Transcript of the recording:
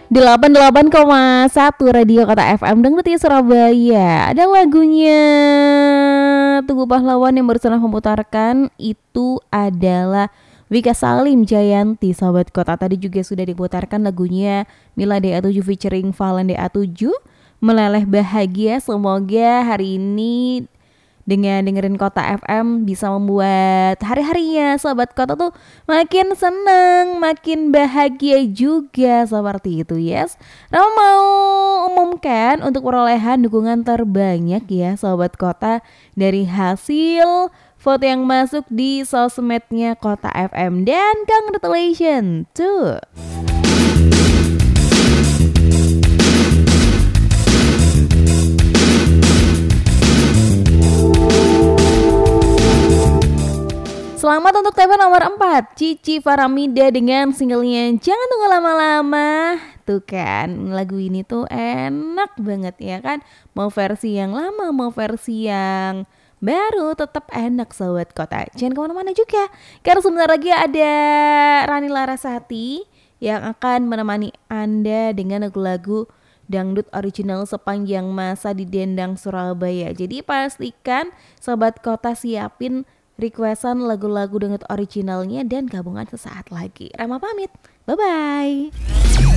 88,1 Radio Kota FM Dangdut Surabaya. Ada lagunya Tugu Pahlawan yang barusan aku putarkan. Itu adalah Wika Salim Jayanti, sahabat kota. Tadi juga sudah diputarkan lagunya Mila DA7 featuring Valen DA7, Meleleh Bahagia. Semoga hari ini dengan dengerin Kota FM bisa membuat hari-harinya sahabat kota tuh makin seneng, makin bahagia juga, seperti itu, yes. Nah, mau umumkan untuk perolehan dukungan terbanyak ya sahabat kota dari hasil vote yang masuk di sosmednya Kota FM, dan congratulations tuh. Selamat untuk tema nomor 4, Cici Faramida dengan singlenya Jangan Tunggu Lama-Lama. Tuh kan, lagu ini tuh enak banget ya kan. Mau versi yang lama, mau versi yang baru, tetap enak sahabat kota. Jangan kemana-mana juga, karena sebentar lagi ada Rani Larasati yang akan menemani Anda dengan lagu-lagu dangdut original sepanjang masa di Dendang Surabaya. Jadi pastikan sahabat kota siapin requestan lagu-lagu dangdut originalnya dan gabungan sesaat lagi. Rama pamit, bye-bye.